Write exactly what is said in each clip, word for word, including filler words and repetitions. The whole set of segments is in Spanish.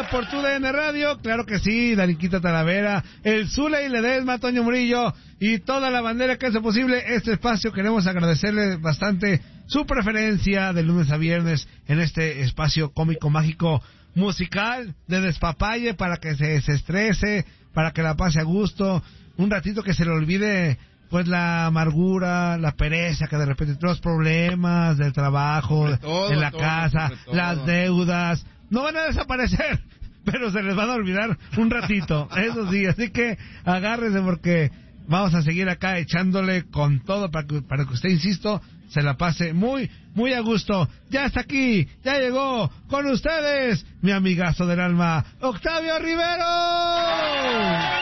Mañana por tu D N Radio, claro que sí, Darinquita Talavera, el Zule y Ledesma, Toño Murillo y toda la bandera que hace posible este espacio. Queremos agradecerle bastante su preferencia de lunes a viernes en este espacio cómico, mágico, musical, de despapalle, para que se desestrese, para que la pase a gusto, un ratito que se le olvide pues la amargura, la pereza, que de repente los problemas del trabajo, todo, en la todo, casa, las deudas, no van a desaparecer, pero se les van a olvidar un ratito, eso sí, así que agárrense porque vamos a seguir acá echándole con todo para que, para que usted, insisto, se la pase muy, muy a gusto. Ya está aquí, ya llegó con ustedes, mi amigazo del alma, Octavio Rivero.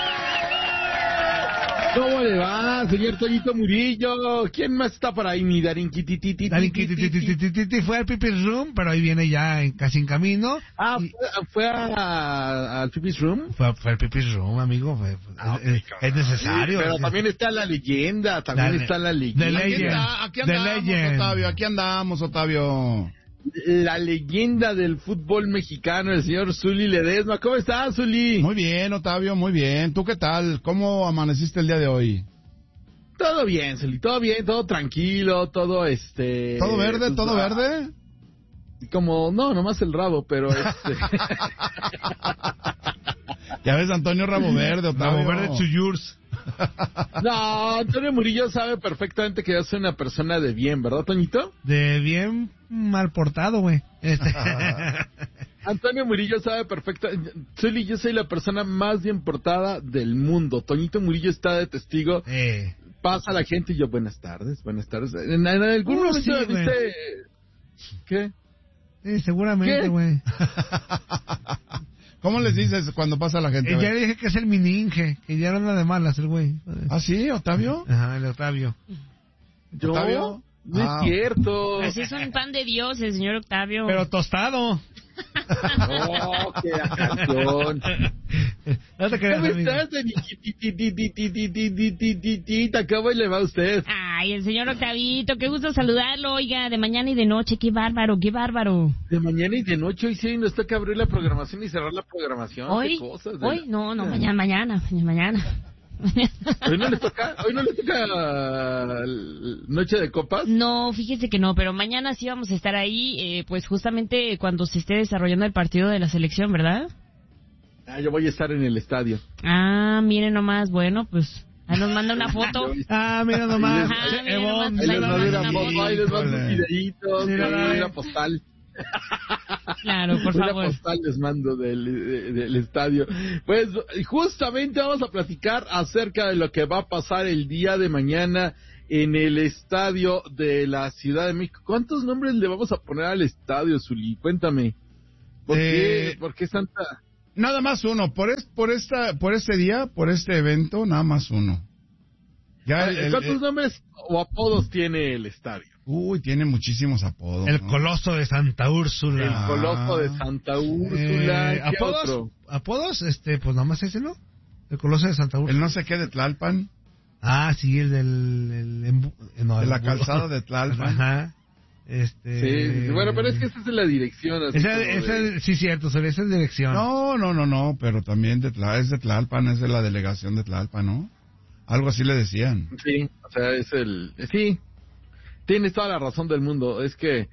¿Cómo le va, señor Toñito Murillo? ¿Quién más está por ahí, mi Darinquititititi? Darinquititititi fue al Pipis Room, pero ahí viene ya en, casi en camino. Ah, y... ¿fue, fue a, al Pipis Room? Fue, fue al Pipis Room, amigo. Fue, fue, ah, es, es necesario. Sí, pero es, también está la leyenda, también la, está la leyenda. The Legend. Aquí andamos, Octavio, aquí andamos, Octavio. La leyenda del fútbol mexicano, el señor Zuli Ledesma. ¿Cómo estás, Zuli? Muy bien, Octavio, muy bien. ¿Tú qué tal? ¿Cómo amaneciste el día de hoy? Todo bien, Zuli, todo bien, todo tranquilo, todo este... ¿Todo verde, pues, todo ah, verde? Como, no, nomás el rabo, pero este... Ya ves, Antonio Rabo Verde, Octavio. Rabo Verde to yours. No, Antonio Murillo sabe perfectamente que yo soy una persona de bien, ¿verdad, Toñito? De bien mal portado, güey. Este... Antonio Murillo sabe perfecto. Zuli, yo soy la persona más bien portada del mundo. Toñito Murillo está de testigo. Eh. Pasa la gente y yo, buenas tardes, buenas tardes. En, en algún Uh, momento sí, viste... ¿Qué? Sí, seguramente, güey. ¿Cómo les dices cuando pasa la gente? Eh, ya dije que es el mininge, que ya no anda de malas el güey. ¿Ah, sí, Octavio? Ajá, el Octavio. ¿Yo? ¿Octavio? No Ah. es cierto. Pues es un pan de Dios el señor Octavio. Pero tostado. Oh, qué canción. No te creas, ¿Cómo amigo. estás, Te ¿Cómo le va a usted? Ay, el señor Octavito, qué gusto saludarlo, oiga, de mañana y de noche, qué bárbaro, qué bárbaro. De mañana y de noche, hoy sí, nos toca abrir la programación y cerrar la programación. Hoy, Qué cosas, de hoy, la... no, no, mañana, mañana, mañana. Hoy no le toca, hoy no le toca uh, noche de copas. No, fíjese que no, pero mañana sí vamos a estar ahí, eh, pues justamente cuando se esté desarrollando el partido de la selección, ¿verdad? Ah, yo voy a estar en el estadio. Ah, miren nomás, bueno, pues ahí nos manda una foto. Ah, mira nomás. Ajá, mira Evon, nomás, Ahí les nos mando manda una una foto, foto. ahí les mando unos videitos, Mira, ahí dale. una postal. Claro, por Una favor. postal les mando del, de- del estadio. Pues justamente vamos a platicar acerca de lo que va a pasar el día de mañana en el estadio de la Ciudad de México. ¿Cuántos nombres le vamos a poner al estadio, Zuli? Cuéntame. ¿Por Eh, qué? ¿Por qué Santa? Nada más uno. Por, es, por, esta, por este día, por este evento, nada más uno. Ya el- el- ¿Cuántos el- nombres o apodos tiene el estadio? Uy, tiene muchísimos apodos. El ¿no? Coloso de Santa Úrsula. El Coloso de Santa Úrsula. Eh, ¿Qué ¿Apodos? otro? ¿Apodos? Este, pues nada más ese, ¿no? El Coloso de Santa Úrsula. El no sé qué de Tlalpan. Ah, sí, el del... El, embu- no, De el la embu- calzada de Tlalpan. Ajá. Este... Sí, sí, sí. Bueno, pero es que esa es la dirección. Así Esa, como esa, de- sí, cierto, sobre esa es dirección. No, no, no, no, pero también de Tla- es de Tlalpan, es de la delegación de Tlalpan, ¿no? Algo así le decían. Sí, o sea, es el... Sí, tienes toda la razón del mundo. Es que,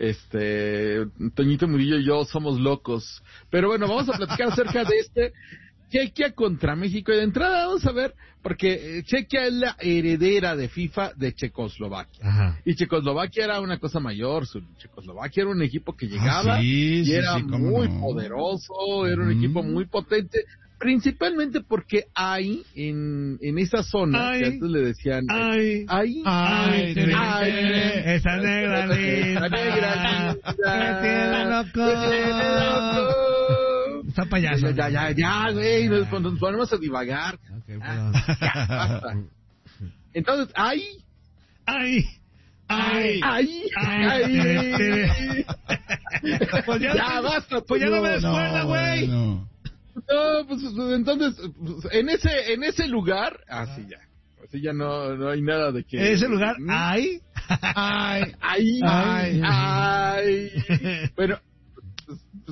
este, Toñito Murillo y yo somos locos. Pero bueno, vamos a platicar acerca de este Chequia contra México. Y de entrada vamos a ver, porque eh, Chequia es la heredera de FIFA de Checoslovaquia. Ajá. Y Checoslovaquia era una cosa mayor. Su- Checoslovaquia era un equipo que llegaba Ah, sí, y sí, era sí, cómo muy no. poderoso, era un Ujú. equipo muy potente. Principalmente porque hay en, en esa zona, Ay. que antes le decían, Ay, hay, ay, Ay, ay, esa negra linda, esa negra linda, me tiene loco. me tiene loco. Está payaso. Ya, ya, ya, ya, güey, nos, nos ponemos a divagar. Ok, Ah, perdón. ya, basta. Entonces, hay, Ay, ay, hay, ay, hay. Pues ya, Ya, basta, pues ya no me des no, cuerda, güey. No. No, pues pues, entonces, pues, en ese en ese lugar, así ya. Así ya no, no hay nada de que... En ese lugar, ¿Mm? ay, Ay, ay, Ay. ay. Bueno, pues, pues, pues,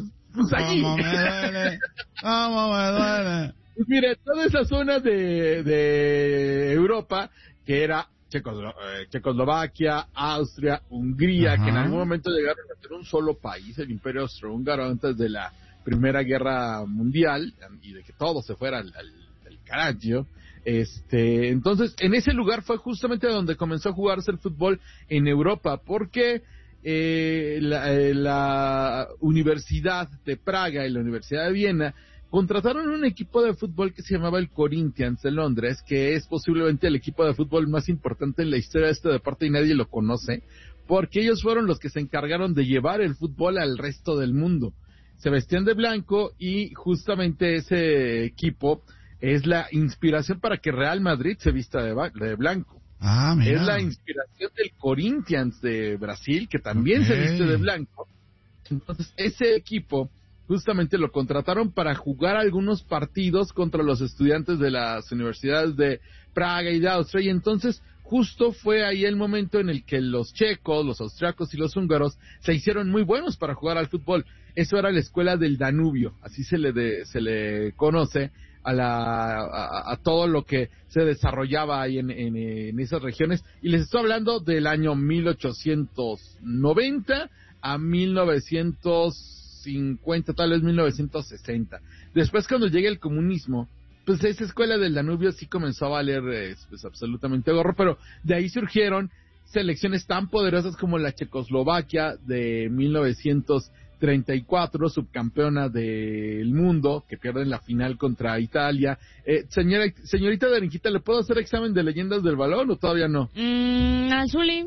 pues allí. ¿Cómo me duele? ¿Cómo me duele? Pues mire, toda esa zona de, de Europa, que era Checoslo- eh, Checoslovaquia, Austria, Hungría, Ajá. que en algún momento llegaron a ser un solo país, el Imperio Austrohúngaro, antes de la Primera Guerra Mundial, y de que todo se fuera al, al, al carajo. Este, entonces, en ese lugar fue justamente donde comenzó a jugarse el fútbol en Europa, porque eh, la, eh, la Universidad de Praga y la Universidad de Viena contrataron un equipo de fútbol que se llamaba el Corinthians de Londres, que es posiblemente el equipo de fútbol más importante en la historia de este deporte y nadie lo conoce, porque ellos fueron los que se encargaron de llevar el fútbol al resto del mundo. Se vestían de blanco y justamente ese equipo es la inspiración para que Real Madrid se vista de, ba- de blanco. Ah, mira. Es la inspiración del Corinthians de Brasil, que también Ok. se viste de blanco. Entonces, ese equipo justamente lo contrataron para jugar algunos partidos contra los estudiantes de las universidades de Praga y de Austria, y entonces justo fue ahí el momento en el que los checos, los austriacos y los húngaros se hicieron muy buenos para jugar al fútbol. Eso era la escuela del Danubio, así se le de, se le conoce a la a, a todo lo que se desarrollaba ahí en, en, en esas regiones, y les estoy hablando del año mil ochocientos noventa a mil novecientos cincuenta, tal vez mil novecientos sesenta. Después, cuando llega el comunismo, pues esa escuela del Danubio sí comenzó a valer eh, pues absolutamente gorro, pero de ahí surgieron selecciones tan poderosas como la Checoslovaquia de mil novecientos treinta y cuatro, subcampeona del mundo, que pierde en la final contra Italia. Eh, señora, señorita Darinquita, ¿le puedo hacer examen de leyendas del balón o todavía no? Mm, Anzuli.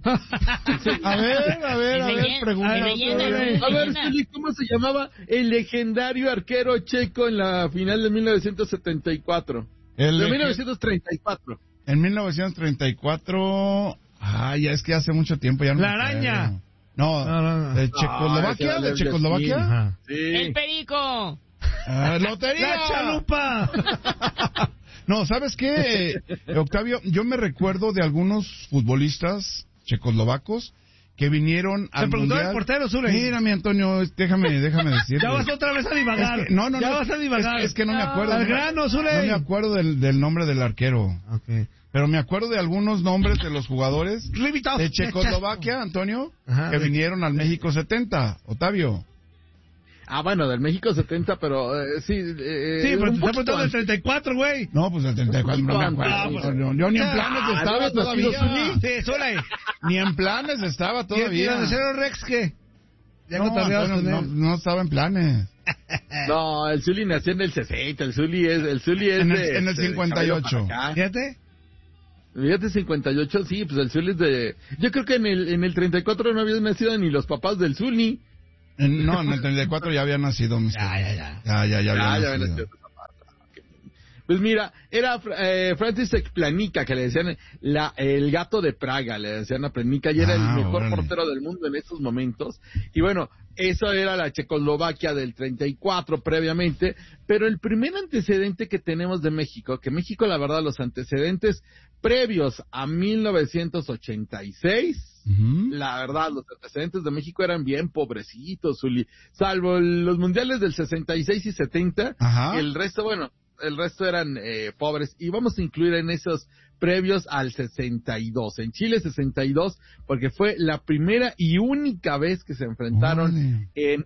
A ver, a ver, a Es ver, leyenda, pregunta. es leyenda, otra vez. es A ver, leyenda. Zuli, ¿cómo se llamaba el legendario arquero checo en la final de mil novecientos setenta y cuatro? El De de- mil novecientos treinta y cuatro. En mil novecientos treinta y cuatro... Ah, ya es que hace mucho tiempo ya no La me araña. acuerdo. No, No, no, no. ¿de Ah, Checoslovaquia? ese era ¿De Lev Checoslovaquia? Yashin. Ajá. El Sí. perico. Ah, ¡lotería! ¡La chalupa! No, ¿sabes qué, eh, Octavio? Yo me recuerdo de algunos futbolistas checoslovacos que vinieron Se al preguntó mundial. el portero, Zule. Mírame, Antonio, déjame, déjame decirte. Ya vas otra vez a divagar. Es que- no, no, ya no, vas a divagar. Es, es que no me acuerdo. Al no me- grano, Zule. No me acuerdo del, del nombre del arquero. Ok. Pero me acuerdo de algunos nombres de los jugadores Rivitov. de Checoslovaquia, Antonio, Ajá. que vinieron al México setenta. Octavio. Ah, bueno, del México setenta, pero eh, sí. Eh, Sí, pero un te está poquito preguntando del antes. treinta y cuatro, güey. No, pues el treinta y cuatro, no me Ah, acuerdo. pues, yo, yo ni en ah, planes ¿no estaba habías nacido, todavía. Zuli? Sí, Zule. Ni en planes estaba ¿Y el todavía. de cero Rex qué? Ya No, cotorreabas Antonio, con no, él. no estaba en planes. No, el Zuli nació en el sesenta, el Zuli es, el Zuli es En el- de, en el este, de cincuenta y ocho. cabello para acá. Fíjate. Fíjate, cincuenta y ocho, sí, pues el Zuli es de... Yo creo que en el, en el treinta y cuatro no habían nacido ni los papás del Zuli. En- no, en el treinta y cuatro ya había nacido. mister Ya, ya, ya. Ya, ya, ya Ya, había ya habían nacido. nacido tus papás. Ah, qué bien. Pues mira, era eh, Francis Planica, que le decían la, el gato de Praga, le decían a Planica, y era Ah, el mejor órale. portero del mundo en estos momentos. Y bueno, eso era la Checoslovaquia del treinta y cuatro previamente, pero el primer antecedente que tenemos de México, que México, la verdad, los antecedentes previos a mil novecientos ochenta y seis, Ujú. la verdad, los antecedentes de México eran bien pobrecitos, Zuli. Salvo los mundiales del sesenta y seis y setenta, Ajá. el resto, bueno, el resto eran eh, pobres. Y vamos a incluir en esos previos al sesenta y dos. En Chile sesenta y dos, porque fue la primera y única vez que se enfrentaron Órale. en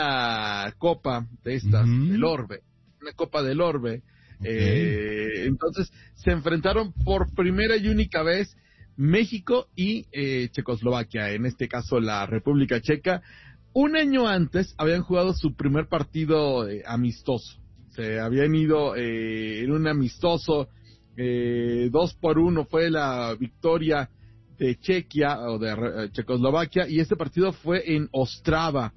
una copa de estas, Ujú. del Orbe. Una copa del Orbe. Ok. Eh, entonces, se enfrentaron por primera y única vez México y eh, Checoslovaquia, en este caso la República Checa. Un año antes habían jugado su primer partido eh, amistoso. Se habían ido eh, en un amistoso, eh, dos por uno fue la victoria de Chequia o de eh, Checoslovaquia, y este partido fue en Ostrava,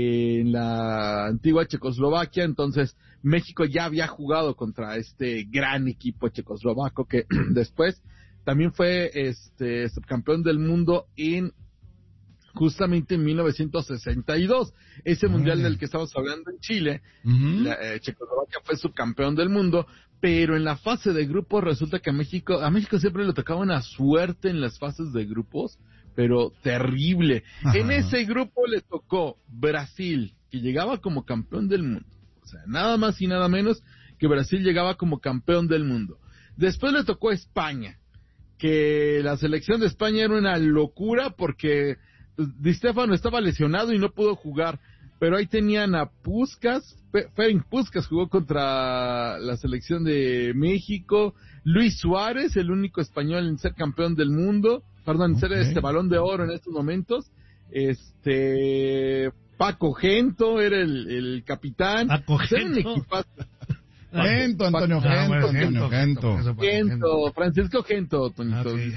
en la antigua Checoslovaquia. Entonces México ya había jugado contra este gran equipo checoslovaco que después también fue este subcampeón del mundo en justamente en mil novecientos sesenta y dos, ese mundial del que estamos hablando en Chile. Ujú. La, eh, Checoslovaquia fue subcampeón del mundo, pero en la fase de grupos resulta que a México, a México siempre le tocaba una suerte en las fases de grupos, pero terrible. Ajá. En ese grupo le tocó Brasil, que llegaba como campeón del mundo. O sea, nada más y nada menos que Brasil llegaba como campeón del mundo. Después le tocó a España, que la selección de España era una locura porque Di Stéfano estaba lesionado y no pudo jugar, pero ahí tenían a Puskás, Ferenc Puskás jugó contra la selección de México, Luis Suárez, el único español en ser campeón del mundo, perdón, en okay. ser este Balón de Oro en estos momentos, este Paco Gento era el, el capitán, Paco Gento. Gento, Antonio Gento, ah, bueno, Antonio Gento. Gento, Gento, Francisco Gento, Toñito. Okay.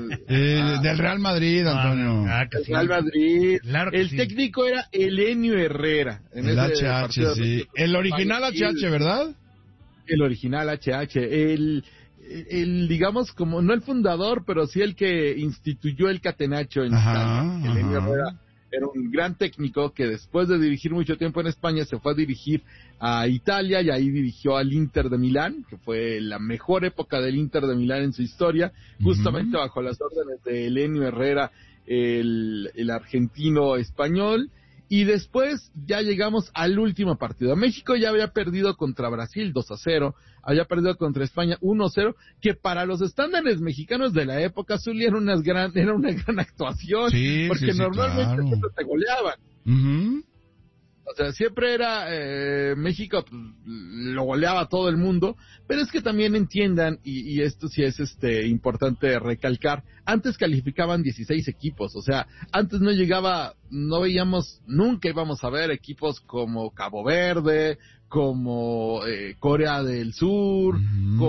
eh, del Real Madrid, Antonio. Ah, del sí. Real Madrid. Claro el sí. técnico era Elenio Herrera. En el ese H H, sí. El original H H, ¿verdad? El original H H. El, el, digamos, como, no el fundador, pero sí el que instituyó el catenacho en Italia. Elenio Herrera era un gran técnico que después de dirigir mucho tiempo en España se fue a dirigir a Italia y ahí dirigió al Inter de Milán, que fue la mejor época del Inter de Milán en su historia, justamente uh-huh. bajo las órdenes de Elenio Herrera, el, el argentino español. Y después ya llegamos al último partido. México ya había perdido contra Brasil dos a cero, había perdido contra España uno a cero, que para los estándares mexicanos de la época, Zuli, era una gran, era una gran actuación, sí, porque sí, sí, normalmente claro. siempre te goleaban. Uh-huh. O sea, siempre era eh, México, pues, lo goleaba todo el mundo, pero es que también entiendan, y, y esto sí es este importante recalcar, antes calificaban dieciséis equipos, o sea, antes no llegaba, no veíamos, nunca íbamos a ver equipos como Cabo Verde, como eh, Corea del Sur, uh-huh.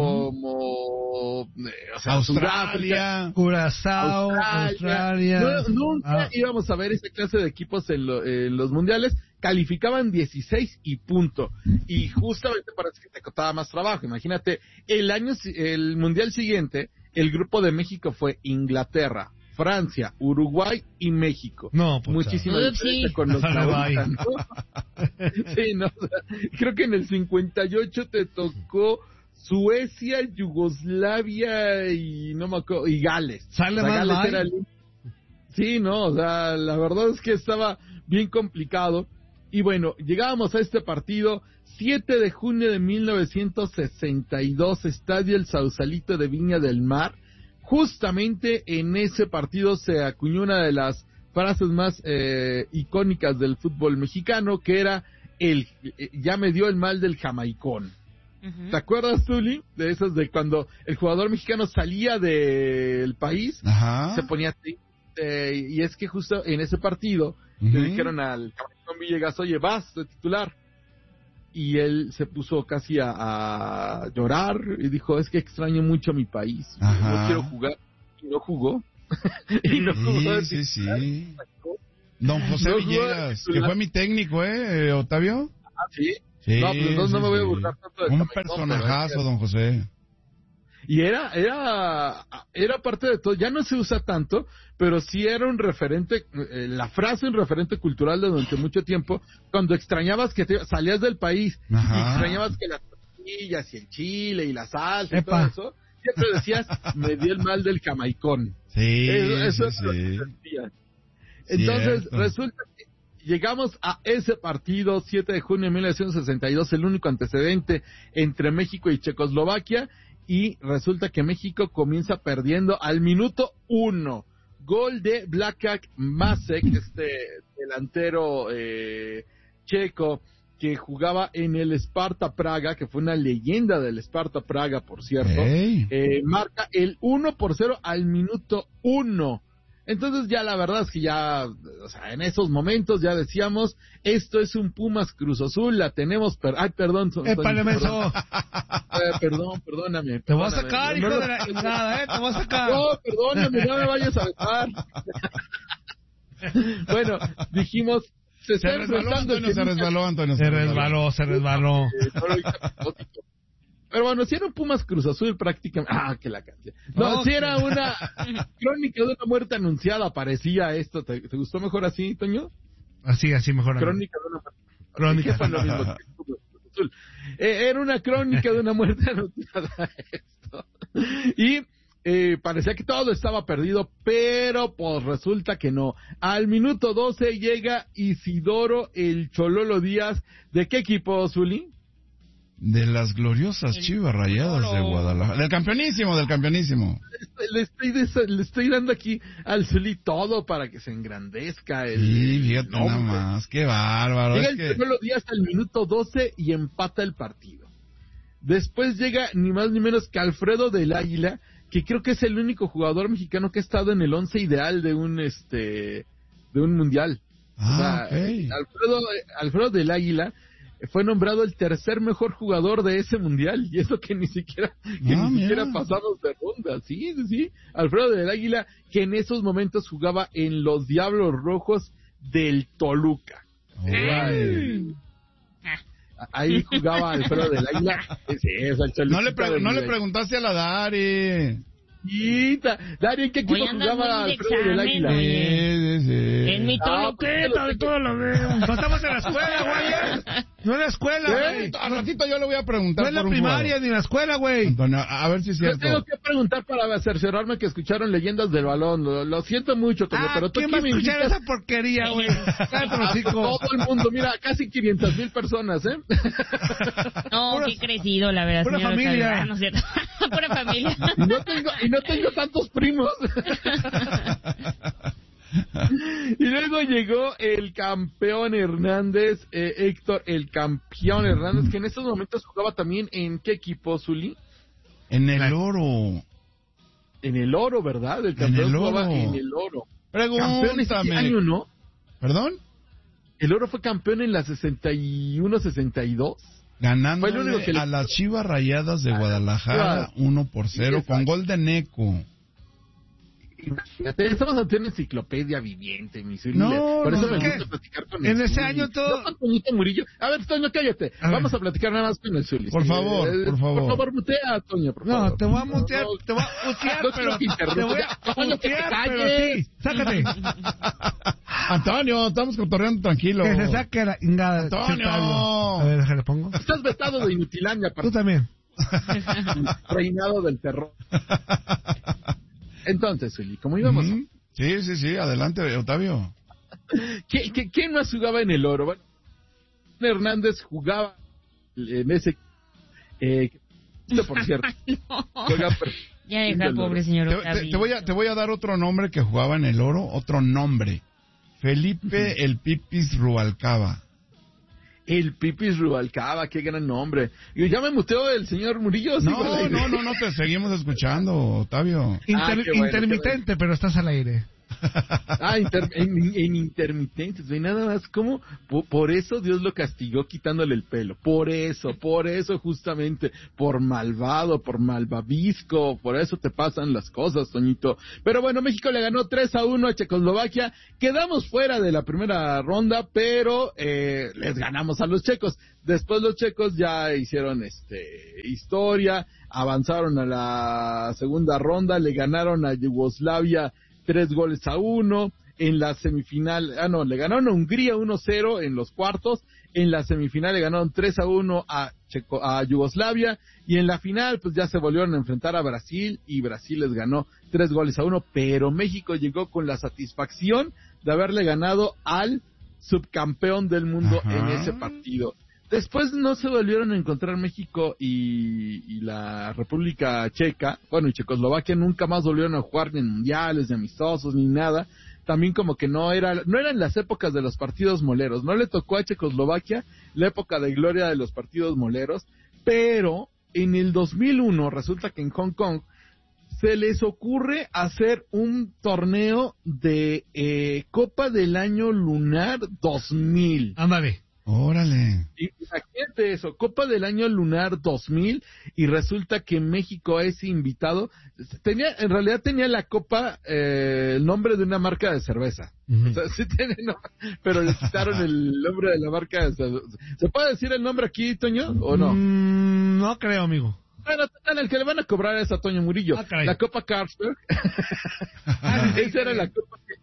como eh, o sea, Australia, Curazao, Australia. Australia. No, nunca ah. íbamos a ver esa clase de equipos en, lo, en los mundiales. Calificaban dieciséis y punto. Y justamente parece que te costaba más trabajo. Imagínate, el año, el mundial siguiente, el grupo de México fue Inglaterra, Francia, Uruguay y México. No, puta. Muchísima diferencia sí. con los ahorita, ¿no? Sí, no, o sea, creo que en el cincuenta y ocho te tocó Suecia, Yugoslavia y no me acuerdo, y Gales. Sale o sea, más Gales mal. Era el... Sí, no, o sea, la verdad es que estaba bien complicado. Y bueno, llegábamos a este partido, siete de junio de mil novecientos sesenta y dos, Estadio El Sausalito de Viña del Mar. Justamente en ese partido se acuñó una de las frases más eh, icónicas del fútbol mexicano, que era el eh, ya me dio el mal del jamaicón. Uh-huh. ¿Te acuerdas, Zuli? De esas de cuando el jugador mexicano salía del país, uh-huh. se ponía triste, y es que justo en ese partido uh-huh. le dijeron al jamaicón Villegas, oye, vas de titular. Y él se puso casi a, a llorar y dijo, es que extraño mucho a mi país, Ajá. no quiero jugar. Y no jugó. y no sí, jugó sí, sí. Don José no Villegas, que fue mi técnico, ¿eh, Octavio? Ah, ¿sí? Sí, no, pues entonces sí, no me voy a sí. burlar tanto de Un personajazo, don José. Y era, era, era parte de todo, ya no se usa tanto, pero sí era un referente, eh, la frase un referente cultural durante mucho tiempo, cuando extrañabas que te, salías del país, Ajá. y extrañabas que las tortillas y el chile y la salsa y todo eso, siempre decías, me dio el mal del jamaicón. Sí, eso, eso sí, es lo que sí. decías. Entonces, Cierto. resulta que llegamos a ese partido, siete de junio de mil novecientos sesenta y dos, el único antecedente entre México y Checoslovaquia, y resulta que México comienza perdiendo al minuto uno. Gol de Blacak Masek, este delantero eh, checo que jugaba en el Sparta Praga, que fue una leyenda del Sparta Praga, por cierto. Hey. Eh, marca el uno por cero al minuto uno. Entonces ya la verdad es que ya, o sea, en esos momentos ya decíamos, esto es un Pumas Cruz Azul, la tenemos, per ay, perdón. Son, perdón, perdón. Eh, perdón, perdóname. Te voy a sacar, perdóname. hijo no, de la chingada, eh, te voy a sacar. No, perdóname, no me vayas a besar. Bueno, dijimos, se, se resbaló, Antonio, se resbaló, Antonio. Se resbaló, se resbaló. Pero bueno, si era un Pumas Cruz Azul prácticamente... Ah, que la canción. No, okay. Si era una crónica de una muerte anunciada, parecía esto. ¿Te, te gustó mejor así, Toño? Así, así mejor. Crónica de una muerte. Crónica. Fue lo mismo que Pumas Cruz Azul. Eh, era una crónica de una muerte anunciada esto. Y Eh, parecía que todo estaba perdido, pero pues resulta que no. Al minuto doce llega Isidoro el Chololo Díaz. ¿De qué equipo, Zuli? De las gloriosas El Chivas Rayadas Chololo. de Guadalajara. Del campeonísimo, del campeonísimo. Le estoy, des- le estoy dando aquí al Zuli todo para que se engrandezca. El, Sí, fíjate nombre. nada más. Qué bárbaro. Llega Es el que... Chololo Díaz al minuto doce y empata el partido. Después llega ni más ni menos que Alfredo del Águila, que creo que es el único jugador mexicano que ha estado en el once ideal de un este de un mundial. Ah, O sea, ok. Alfredo, Alfredo del Águila fue nombrado el tercer mejor jugador de ese mundial, y eso que ni siquiera que Ah, ni siquiera mira. pasamos de ronda. Sí, sí, sí. Alfredo del Águila, que en esos momentos jugaba en los Diablos Rojos del Toluca. Órale. Ahí jugaba Alfredo del Águila. Sí, es el No le, Choluquita pre- de no le mi- preguntaste a la Dari. Chiquita. Dari, ¿en qué equipo Hoy andas jugaba muy de Alfredo del examen, Águila? oye. Sí, sí, sí. En mi Ah, Toluquita de toda la vida. No estamos en la escuela, güey. No en la escuela, güey. Eh, Al ratito yo le voy a preguntar No en la por un primaria jugador. ni en la escuela, güey. Antonio, a ver si es Yo tengo cierto. que preguntar para cerciorarme que escucharon Leyendas del Balón. Lo, lo siento mucho, Toño, Ah, pero tú ¿quién aquí va a me escuchar invitas esa porquería, güey? Cállate los a hocico. todo el mundo. Mira, casi quinientas mil personas, ¿eh? No, Pura- qué crecido, la verdad. pura señor familia. Octavio. Ah, no es cierto. Pura familia. Y no tengo, y no tengo tantos primos. Y luego llegó el campeón Hernández, eh, Héctor, el campeón Hernández, que en estos momentos jugaba también en ¿qué equipo, Zuli? En el oro. En el Oro, ¿verdad? El campeón el jugaba Oro. en el Oro. Campeón ese Pregúntame. año, ¿no? ¿Perdón? El Oro fue campeón en la sesenta y uno sesenta y dos. Ganando Fue el único que le- a las Chivas Rayadas de Guadalajara Chivas. uno por cero con gol de Neco. Imagínate, estamos ante una enciclopedia viviente, mi Zuli. No, Por eso no, me ¿qué? gusta platicar con En el ese Zuli. año todo- No con Toñito Murillo. A ver, Toño, cállate. A ver. Vamos a platicar nada más con el Zuli. Por Sí, favor, eh, por favor. Por favor, mutea, Toño, por No, favor. te voy a mutear, No, te voy a mutear, no pero quiero que interrumpas. te voy Ya, a Toño, que te mutear, pero calles. sí, sácate. Antonio, estamos cotorreando tranquilo. Que se saque la ingada. Antonio. A ver, déjale, pongo. Estás vetado de Inutilandia, Tú también. reinado del terror. Entonces, Zuli, como íbamos, Ujú. Sí, sí, sí, adelante, Octavio. ¿Qué, qué, ¿quién más jugaba en el Oro? Bueno, Hernández jugaba en ese... Eh, por cierto, juega per- Ya deja al pobre señor Te, Octavio. te- te voy a, te voy a dar otro nombre que jugaba en el oro, otro nombre. Felipe el Pipis Rubalcaba. el Pipis Rubalcaba, qué gran nombre. Y ya me muteó el señor Murillo. sigo al No, aire. no, no, no, te seguimos escuchando, Octavio. Inter- qué bueno, intermitente, pero estás al aire. Ah, inter- en, en intermitentes, güey, nada más, ¿cómo? Por, por eso Dios lo castigó quitándole el pelo, por eso, por eso justamente, por malvado, por malvavisco, por eso te pasan las cosas, Toñito. Pero bueno, México le ganó tres a uno a Checoslovaquia, quedamos fuera de la primera ronda, pero eh, les ganamos a los checos. Después los checos ya hicieron este historia, avanzaron a la segunda ronda, le ganaron a Yugoslavia tres goles a uno, en la semifinal, ah no, le ganaron a Hungría uno cero en los cuartos, en la semifinal le ganaron tres a uno a, Checo, a Yugoslavia, y en la final pues ya se volvieron a enfrentar a Brasil, y Brasil les ganó tres goles a uno, pero México llegó con la satisfacción de haberle ganado al subcampeón del mundo Ajá. en ese partido. Después no se volvieron a encontrar México y, y la República Checa, bueno, y Checoslovaquia nunca más volvieron a jugar ni en mundiales, ni amistosos, ni nada. También como que no era, no eran las épocas de los partidos moleros. No le tocó a Checoslovaquia la época de gloria de los partidos moleros, pero en el dos mil uno resulta que en Hong Kong se les ocurre hacer un torneo de eh, Copa del Año Lunar dos mil. Ándale. Órale. Imagínate eso, Copa del Año Lunar dos mil, y resulta que México es invitado. Tenía, en realidad tenía la copa eh, el nombre de una marca de cerveza. Ujú. O sea, sí tiene nombre, pero le quitaron el nombre de la marca de cerveza. ¿Se puede decir el nombre aquí, Toño, o no? Mm, no creo, amigo. Bueno, total, el que le van a cobrar es a Toño Murillo. Ah, caray. La Copa Carlsberg. Esa era la copa que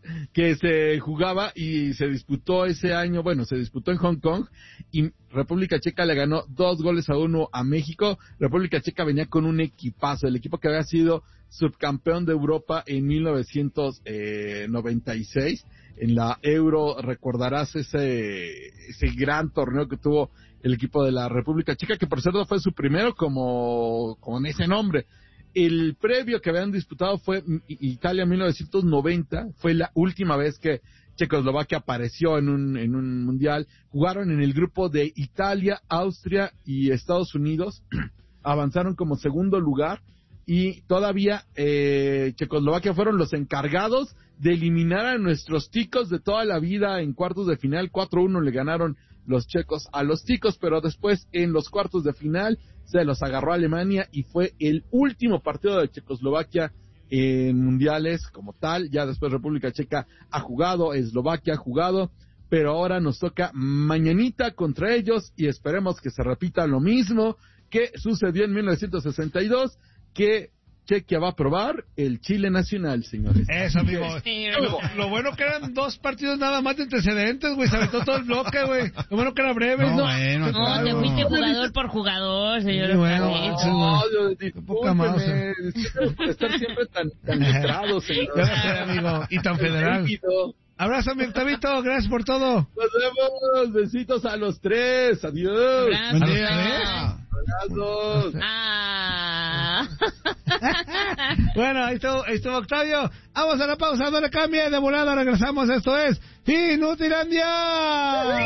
que se jugaba y se disputó ese año, bueno, se disputó en Hong Kong y República Checa le ganó dos goles a uno a México. República Checa venía con un equipazo, el equipo que había sido subcampeón de Europa en mil novecientos noventa y seis, en la Euro, recordarás ese, ese gran torneo que tuvo el equipo de la República Checa, que por cierto fue su primero como con ese nombre. El previo que habían disputado fue Italia mil novecientos noventa, fue la última vez que Checoslovaquia apareció en un, en un mundial. Jugaron en el grupo de Italia, Austria y Estados Unidos, avanzaron como segundo lugar y todavía eh, Checoslovaquia fueron los encargados de eliminar a nuestros ticos de toda la vida en cuartos de final. cuatro uno le ganaron los checos a los ticos, pero después en los cuartos de final se los agarró Alemania y fue el último partido de Checoslovaquia en mundiales como tal. Ya después República Checa ha jugado, Eslovaquia ha jugado, pero ahora nos toca mañanita contra ellos y esperemos que se repita lo mismo que sucedió en mil novecientos sesenta y dos, que Chequia va a probar el Chile nacional, señores. Eso, amigo. Sí, lo, lo bueno que eran dos partidos nada más de antecedentes, güey. Se aventó todo el bloque, güey. Lo bueno que era breve, ¿no? No, bueno, No, claro. te fuiste jugador por jugador, señor. Sí, bueno, Octavio. No, yo, Qué poca mouse. discúlpeme, por estar siempre tan, tan letrado, señor. Ya lo sé, amigo. Y tan federal. Líquido. Abrazo, mi Octavito. Gracias por todo. Nos vemos, besitos a los tres, adiós. Abrazo. Buen día. Abrazos. Ah. Bueno, ahí estuvo, ahí estuvo Octavio. Vamos a la pausa, no le cambie, de volada regresamos. Esto es Inutilandia.